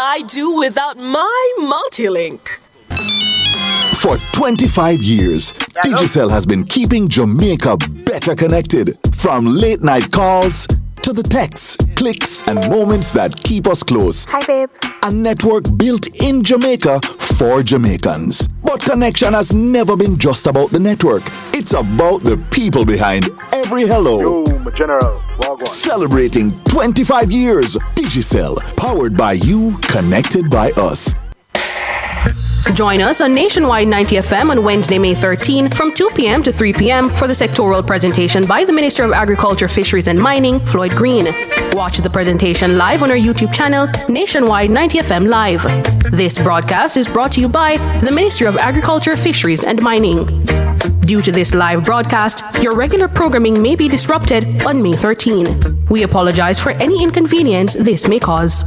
I do without my Multilink? For 25 years, Digicel has been keeping Jamaica better connected. From late night calls to the texts, clicks, and moments that keep us close. Hi, babes. A network built in Jamaica for Jamaicans. But connection has never been just about the network. It's about the people behind every hello. Yo, my general. Wagwan. Celebrating 25 years. Digicel, powered by you, connected by us. Join us on Nationwide 90 FM on Wednesday, May 13 from 2 p.m. to 3 p.m. for the sectoral presentation by the Minister of Agriculture, Fisheries and Mining, Floyd Green. Watch the presentation live on our YouTube channel, Nationwide 90 FM Live. This broadcast is brought to you by the Ministry of Agriculture, Fisheries and Mining. Due to this live broadcast, your regular programming may be disrupted on May 13. We apologize for any inconvenience this may cause.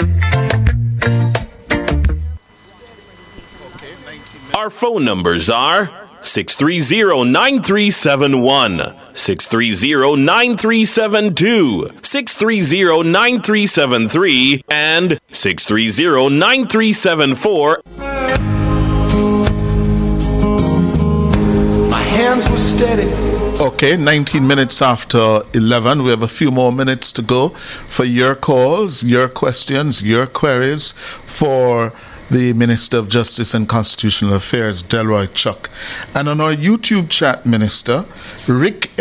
Our phone numbers are 630-9371, 630-9372, 630-9373, and 630-9374. My hands were steady. Okay, 19 minutes after 11. We have a few more minutes to go for your calls, your questions, your queries for the Minister of Justice and Constitutional Affairs, Delroy Chuck. And on our YouTube chat, Minister, Rick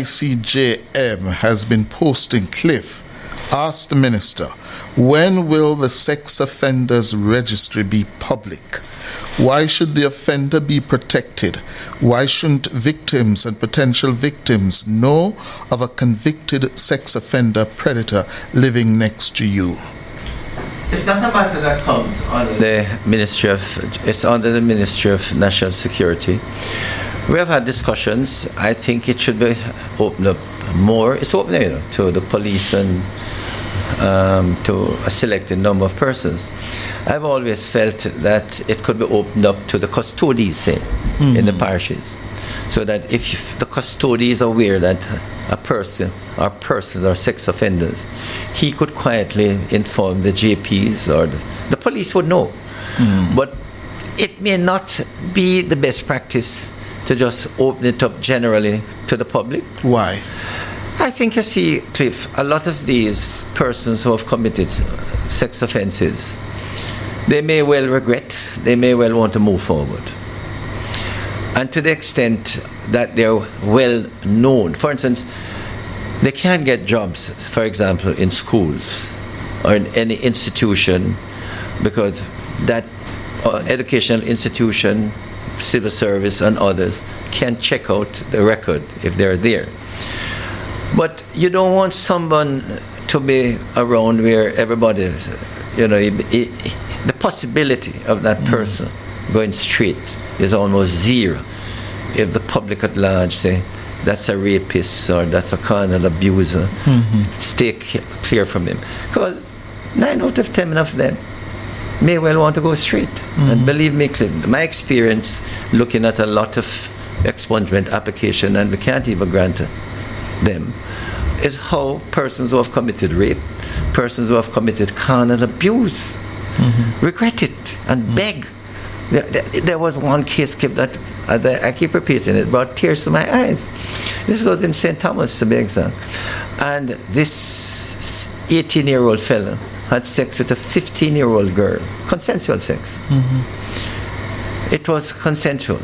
NYCJM has been posting, Cliff, ask the Minister, when will the sex offenders registry be public? Why should the offender be protected? Why shouldn't victims and potential victims know of a convicted sex offender predator living next to you? It's not a matter that comes under it's under the Ministry of National Security. We have had discussions. I think it should be opened up more. It's open, to the police and to a selected number of persons. I've always felt that it could be opened up to the custodies, in the parishes, so that if the custody is aware that a person or persons are sex offenders, he could quietly inform the JPs or the police would know. But it may not be the best practice to just open it up generally to the public. Why? I think, you see, Cliff, a lot of these persons who have committed sex offenses, they may well regret, they may well want to move forward. And to the extent that they're well known, for instance, they can't get jobs, for example, in schools or in any institution, because that educational institution, civil service and others can check out the record if they're there. But you don't want someone to be around where everybody is, the possibility of that person going straight is almost zero. If the public at large say that's a rapist or that's a carnal abuser, stay clear from him. Because 9 out of 10 of them may well want to go straight. And believe me, Cliff, my experience looking at a lot of expungement application, and we can't even grant them, is how persons who have committed rape, persons who have committed carnal abuse, regret it and beg. There was one case, Cliff, that I keep repeating it, brought tears to my eyes. This was in St. Thomas, to be exact. And this 18-year-old fellow had sex with a 15-year-old girl. Consensual sex. It was consensual.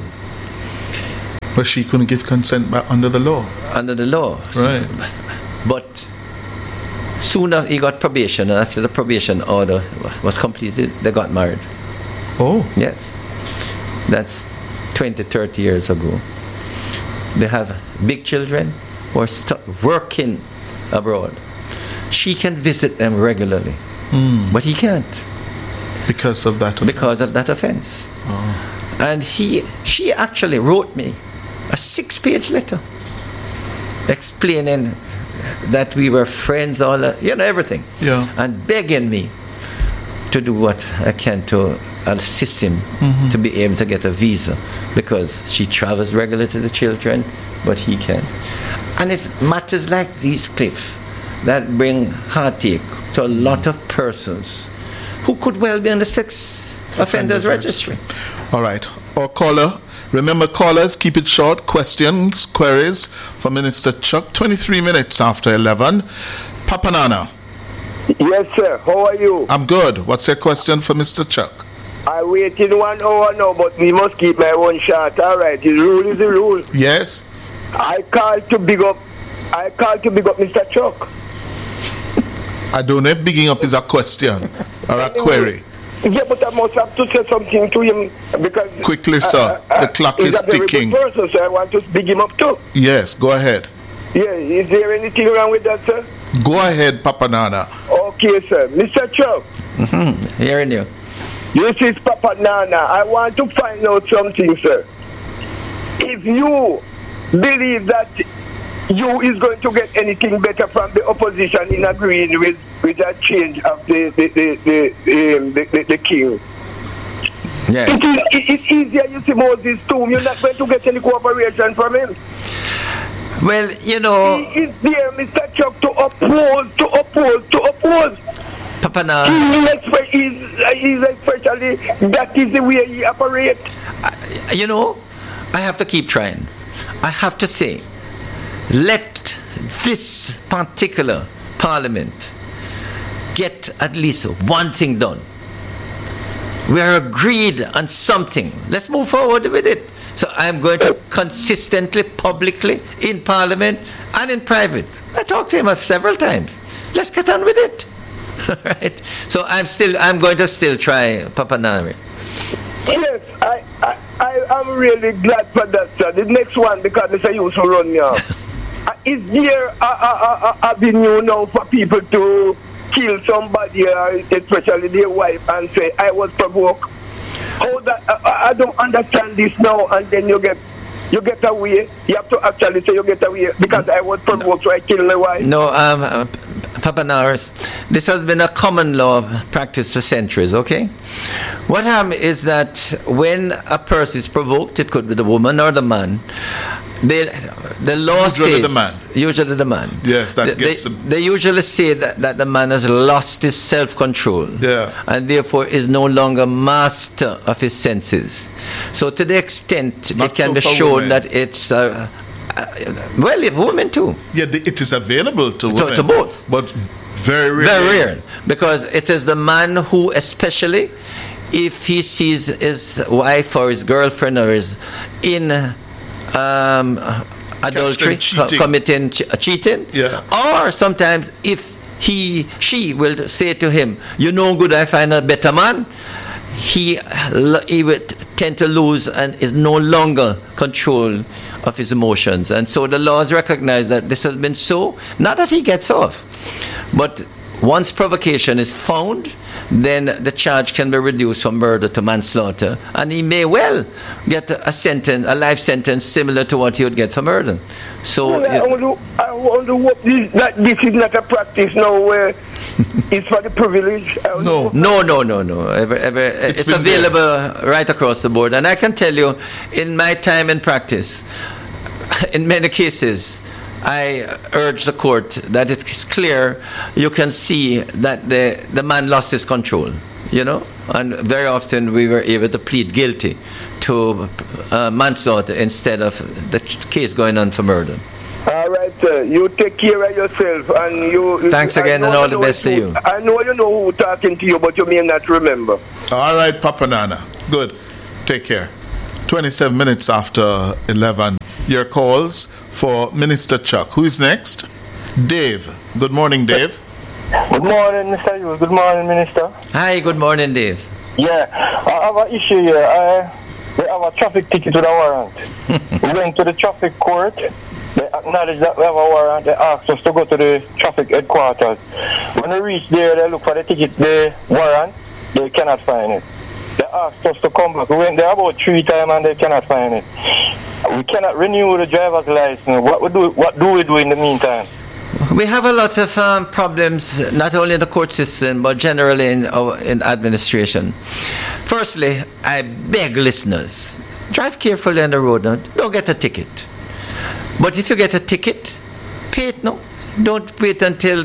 But she couldn't give consent back under the law. Under the law. Right. But soon he got probation, and after the probation order was completed, they got married. Oh. Yes. That's 20, 30 years ago. They have big children who are working abroad. She can visit them regularly, but he can't. Because of that offense? Because of that offense. Oh. And she actually wrote me a 6-page letter explaining that we were friends, everything. Yeah. And begging me to do what I can to assist him to be able to get a visa, because she travels regularly to the children, but he can't. And it's matters like these, Cliff, that bring heartache to a lot of persons who could well be on the sex offenders registry. All right. Our caller. Remember, callers, keep it short. Questions, queries for Minister Chuck. 23 minutes after 11. Papa Nana. Yes, sir. How are you? I'm good. What's your question for Mr. Chuck? I waited 1 hour now, but we must keep my own shot. All right. The rule is the rule. Yes. I called to big up Mr. Chuck. I don't know if bigging up is a question or a query. Yeah, but I must have to say something to him because... Quickly, sir. The clock is ticking. He's a very good person, so I want to big him up too. Yes, go ahead. Yeah, is there anything wrong with that, sir? Go ahead, Papa Nana. Okay, sir. Mr. Chuck. Hearing you. This is Papa Nana. I want to find out something, sir. If you believe that you is going to get anything better from the opposition in agreeing with that change of the king. Yeah. It's easier, you see, Moses too. You're not going to get any cooperation from him. Well, you know... He is there, Mr. Chuck, to oppose. Papa Nana. He's especially, that is the way he operates. You know, I have to keep trying. I have to say, let this particular parliament get at least one thing done. We are agreed on something. Let's move forward with it. So I'm going to consistently, publicly, in parliament and in private. I talked to him several times. Let's get on with it. All right. So I'm going to still try, Papa Nari. Yes, I'm really glad for that, sir. The next one, because Mr. Hughes will run me off. Is there a avenue now for people to kill somebody, especially their wife, and say, I was provoked? How that, I don't understand this now, and then you get away. You have to actually say you get away because I was provoked, so I killed my wife. No, Papa Norris, this has been a common law practice for centuries, okay? What happens is that when a person is provoked, it could be the woman or the man, the law usually says... Usually the man. Yes, they usually say that the man has lost his self-control. Yeah. And therefore is no longer master of his senses. So to the extent it can be shown that it's... well, women too. Yeah, it is available to women. To both. But very rare. Very rare. Because it is the man who, especially if he sees his wife or his girlfriend or his in adultery, committing cheating, yeah. Or sometimes if she will say to him, "You know good, I find a better man," he would tend to lose and is no longer control of his emotions. And so the laws recognize that this has been so, not that he gets off, but once provocation is found, then the charge can be reduced from murder to manslaughter, and he may well get a life sentence similar to what he would get for murder. So I wonder what this is not a practice now where it's for the privilege. No. It's available right across the board, and I can tell you, in my time in practice, in many cases, I urge the court that it is clear, you can see that the man lost his control, and very often we were able to plead guilty to manslaughter instead of the case going on for murder. All right, sir. You take care of yourself, and you. Thanks again, and all the best to you. I know you know who's talking to you, but you may not remember. All right, Papa Nana. Good. Take care. 27 minutes after 11. Your calls for Minister Chuck. Who is next? Dave. Good morning, Dave. Good morning, Mr. Hughes. Good morning, Minister. Hi, good morning, Dave. Yeah, I have an issue here. We have a traffic ticket with a warrant. We went to the traffic court. They acknowledge that we have a warrant. They asked us to go to the traffic headquarters. When we reach there, they look for the ticket, the warrant. They cannot find it. They asked us to come back. We went there about 3 times and they cannot find it. We cannot renew the driver's license. What do we do in the meantime? We have a lot of problems, not only in the court system, but generally in administration. Firstly, I beg listeners, drive carefully on the road now. Don't get a ticket. But if you get a ticket, pay it now. Don't wait until the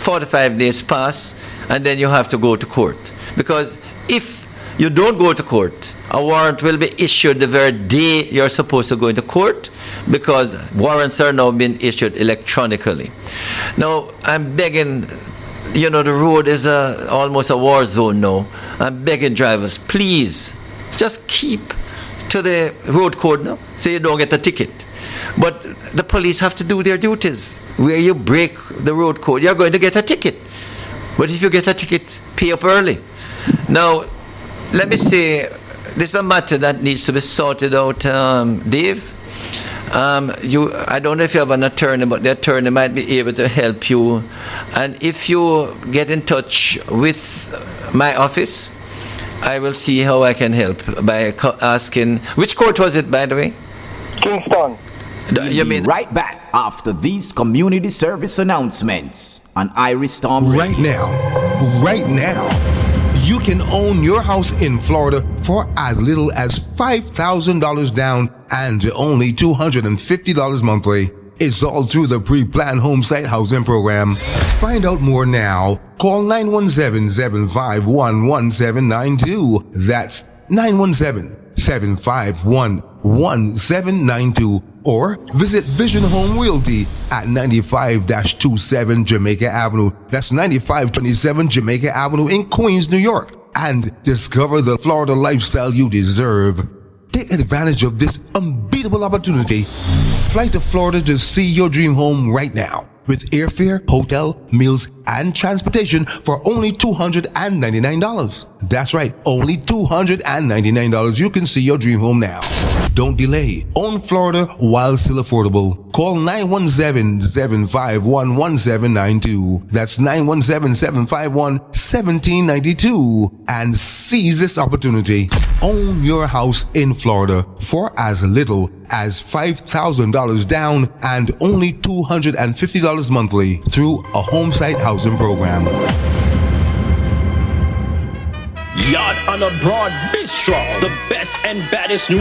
45 days pass, and then you have to go to court. Because if you don't go to court, a warrant will be issued the very day you're supposed to go into court, because warrants are now being issued electronically. Now, I'm begging, the road is almost a war zone now. I'm begging drivers, please, just keep to the road code now, so you don't get a ticket. But the police have to do their duties. Where you break the road code, you're going to get a ticket. But if you get a ticket, pay up early. Now, let me say, this is a matter that needs to be sorted out, Dave. I don't know if you have an attorney, but the attorney might be able to help you. And if you get in touch with my office, I will see how I can help by asking. Which court was it, by the way? Kingston. You mean right back after these community service announcements on Irish Storm Radio. Right now, you can own your house in Florida for as little as $5,000 down and only $250 monthly. It's all through the pre-planned home site housing program. Find out more now. Call 917-751-1792. That's 917-751-1792. Or visit Vision Home Realty at 95-27 Jamaica Avenue. That's 9527 Jamaica Avenue in Queens, New York. And discover the Florida lifestyle you deserve. Take advantage of this unbeatable opportunity. Fly to Florida to see your dream home right now. With airfare, hotel, meals, and transportation for only $299. That's right, only $299. You can see your dream home now. Don't delay. Own Florida while still affordable. Call 917-751-1792. That's 917-751-1792. And seize this opportunity. Own your house in Florida for as little as $5,000 down and only $250 monthly through a home site housing program. Yard on a Broad Bistro, the best and baddest new